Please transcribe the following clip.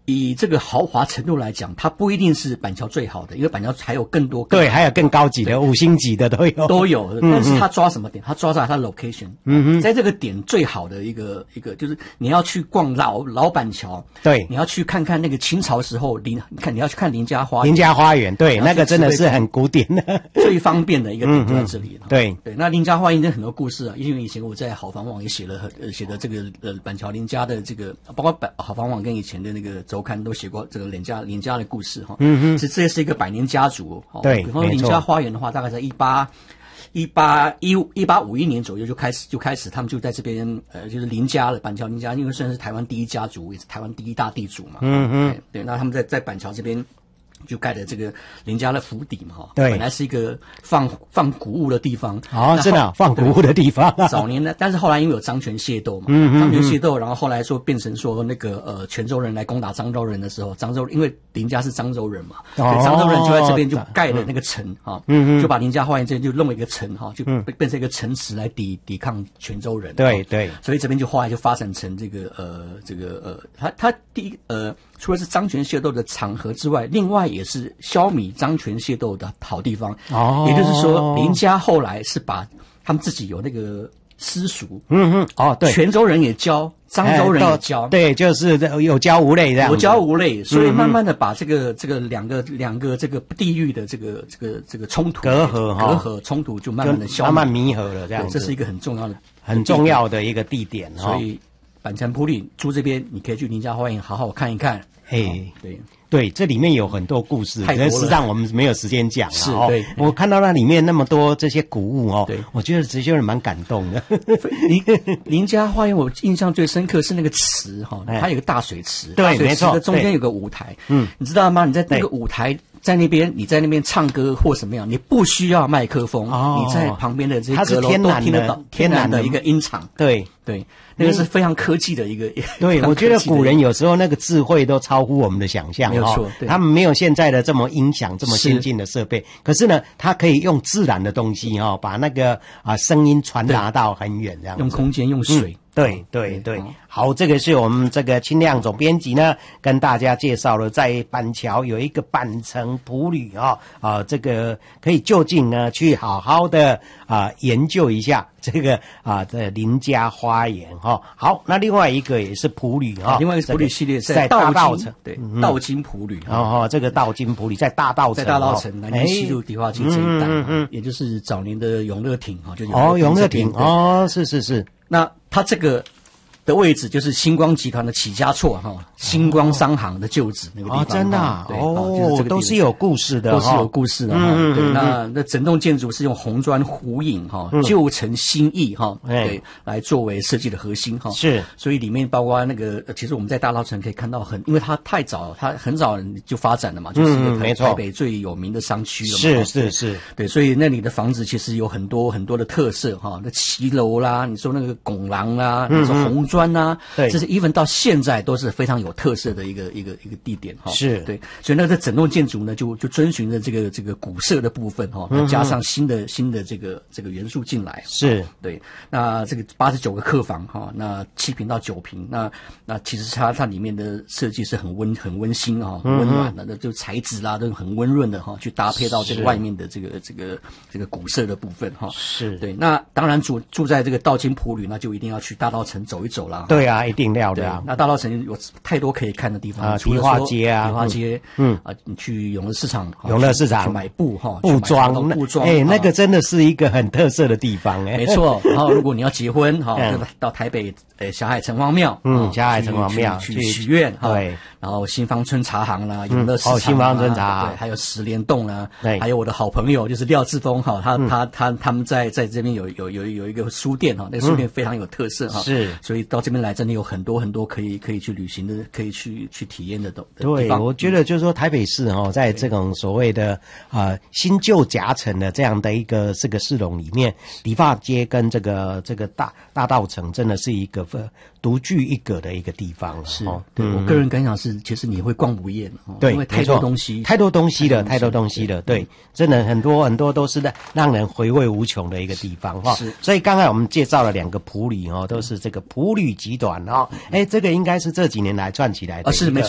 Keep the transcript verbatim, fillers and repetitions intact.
以这个豪华程度来讲，它不一定是板桥最好的，因为板桥还有更多更对，还有更高级的五星级的都有都有。但是它抓什么点？它抓在它的 location，嗯哼，在这个点最好的一个一个就是你要去逛老老板桥， 对， 你要去看看那个清朝时候林，你看你要去看林家花园， 林家花园，对，那个真的是很古典的， 最方便的一个点就在这里了。 嗯、对对，那林家花园有很多故事啊，因为以前我在好房网也写了很呃写的这个呃板桥林家的这个，包括板好房网跟以前的那个周刊都写过这个林家林家的故事哈。嗯哼，这这是一个百年家族。哦、 对， 比方说林家花园的话，大概在一八一八一一八五一年左右就开始就开始，他们就在这边呃就是林家了，板桥林家，因为算是台湾第一家族，也是台湾第一大地主嘛。嗯哼，对，那他们在在板桥这边。就盖的这个林家的府邸嘛，哈， 对， 本来是一个放放谷物的地方， 哦，真的、啊、放谷物的地方、啊。 早年呢，但是后来因为有漳泉械斗嘛，嗯漳泉械斗，然后后来说变成说那个呃泉州人来攻打漳州人的时候，漳州因为林家是漳州人嘛，哦、所以漳州人就在这边就盖了那个城哈，嗯就把林家花园这边就弄了一个城哈，就变成一个城池来抵抵抗泉州人。 对对， 所以这边就后来就发展成这个呃这个呃，他他第一呃。除了是漳泉械斗的场合之外，另外也是消弭漳泉械斗的好地方。哦，也就是说，林家后来是把他们自己有那个私塾，嗯嗯，哦，对，泉州人也教，漳州人也教， 哎、对，就是有教无类这样， 有教无类，所以慢慢的把这个这个两个两个这个地域的这个这个这个冲突隔阂隔阂冲突就慢慢的消慢慢弥合了，这样， 这是一个很重要的很重要的一个地点， 所以板桥埔里住这边，你可以去林家花园好好看一看。 哎、欸，对对，这里面有很多故事，可是实际上我们没有时间讲啊。 是， 哦， 对， 我看到那里面那么多这些古物哦，对，我觉得这些人蛮感动的。 林林家花园，我印象最深刻是那个池哈，它有个大水池， 对，没错， 中间有个舞台，嗯，你知道吗？你在那个舞台。在那边，你在那边唱歌或什么样，你不需要麦克风，哦、你在旁边的这些阁楼都听得到，天然的一个音场。 对对，那个是非常科技的一个。 对，我觉得古人有时候那个智慧都超乎我们的想象， 没有错。 他们没有现在的这么音响这么先进的设备，可是呢，他可以用自然的东西哈、哦，把那个啊声音传达到很远，这样用空间用水。 嗯对对对，好，这个是我们这个清亮总编辑呢跟大家介绍了，在板桥有一个板城埔旅啊啊，这个可以就近呢去好好的啊研究一下这个啊的林家花园哈、哦。好，那另外一个也是埔旅哈， 另外一个埔旅系列在大稻埕， 对，道金埔旅哦哦，这个道金埔旅在大稻埕， 在大稻埕南宁西路迪化街这一带，嗯嗯，也就是早年的永乐町哈，就哦永乐町哦，是是是， 那它这个。的位置就是星光集团的起家厝哈，星光商行的旧址那个地方。 哦，真的啊， 对， 哦， 就是这个都是有故事的， 都是有故事的。嗯，对，那那整栋建筑是用红砖糊影哈，旧城新意哈，对，来作为设计的核心哈。 是， 所以里面包括那个，其实我们在大稻埕可以看到很，因为它太早，它很早就发展了嘛，就是一个台台北最有名的商区了嘛。 是是是， 对，所以那里的房子其实有很多很多的特色哈，那骑楼啦，你说那个拱廊啦，你说红砖啦，对。这是 even 到现在都是非常有特色的一个一个一个地点哈， 是对，所以那个整栋建筑呢，就就遵循着这个这个古色的部分哈，那加上新的新的这个这个元素进来， 是对。那这个八十九个客房哈，那七平到九平，那那其实它它里面的设计是很温很温馨哈，很温暖的，那就材质啦都很温润的哈，去搭配到这个外面的这个这个这个古色的部分哈， 是对。 那当然住住在这个道金埔旅，那就一定要去大稻埕走一走啦。 对啊，一定。定料的啊， 那大稻埕有太多可以看的地方啊，迪化街啊， 迪化街，嗯啊，你去永乐市场， 永乐市场去买布哈， 布庄， 布庄， 哎，那个真的是一个很特色的地方哎， 没错。然后如果你要结婚哈，到台北呃霞海城隍庙， 嗯，霞海城隍庙去许愿哈，对。然后新芳村茶行啦，永乐市场，哦， 新芳村茶行， 对，还有十联洞啦，对，还有我的好朋友就是廖志峰哈，他他他他们在在这边有有有有一个书店哈，那个书店非常有特色哈，是，所以到这边来真的有很多很多可以可以去旅行的，可以去去体验的的地方。 对，我觉得就是说台北市哦，在这种所谓的啊、呃、新旧夹层的这样的一个这个市容里面，迪化街跟这个这个大大稻埕真的是一个独具一格的一个地方了。 是，哦、对、嗯、我个人感想是，其实你会逛不厌哦， 对， 因为太多东西， 太多东西了，太多东西了，对，真的很多很多都是让人回味无穷的一个地方哈。是，所以刚才我们介绍了两个埔旅哦，都是这个埔旅集团哦，哎，这个应该是这几年来串起来的， 啊，是没错。